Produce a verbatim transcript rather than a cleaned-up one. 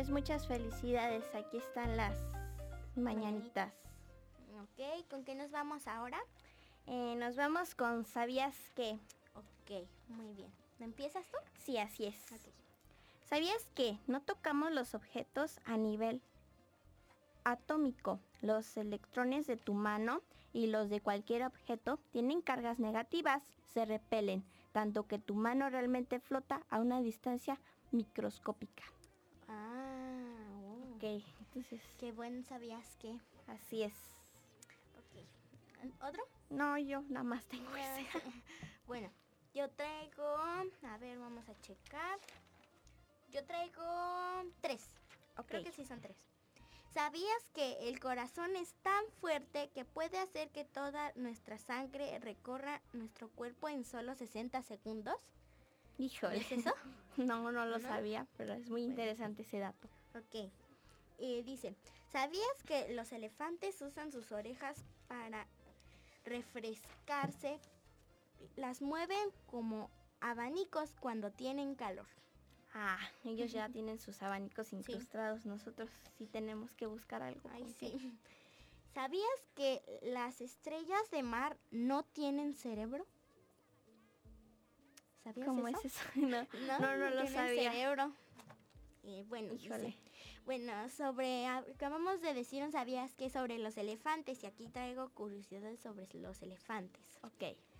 pues muchas felicidades. Aquí están las mañanitas. Ok, ¿con qué nos vamos ahora? Eh, nos vamos con ¿sabías qué? Ok, muy bien. ¿Empiezas tú? Sí, así es. Ok. ¿Sabías que no tocamos los objetos a nivel atómico? Los electrones de tu mano y los de cualquier objeto tienen cargas negativas, se repelen, tanto que tu mano realmente flota a una distancia microscópica. Ah, oh. Ok, entonces... Qué buen sabías que. Así es. Ok. ¿Otro? No, yo nada más tengo Ya ese. sé. Bueno, yo traigo... A ver, vamos a checar. Yo traigo tres. Ok. Creo que sí son tres. ¿Sabías que el corazón es tan fuerte que puede hacer que toda nuestra sangre recorra nuestro cuerpo en solo sesenta segundos? Híjole. ¿Es eso? No, no lo ¿No? sabía, pero es muy interesante ese dato. Ok. Eh, dice, ¿sabías que los elefantes usan sus orejas para refrescarse? Las mueven como abanicos cuando tienen calor. Ah, ellos ya tienen sus abanicos incrustados. Nosotros sí tenemos que buscar algo. Ay, con sí. que- ¿Sabías que las estrellas de mar no tienen cerebro? ¿Sabías ¿Cómo eso? es eso? No, no, no, lo tienen sabía. cerebro. Eh, bueno, Híjole. dice, bueno, sobre, acabamos de decir un sabías que sobre los elefantes y aquí traigo curiosidades sobre los elefantes. Ok.